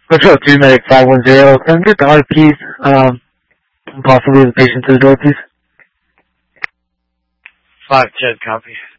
What's up, 3 Medic 510? Can I get the RPs, possibly the patient to the door, please? 510, copy.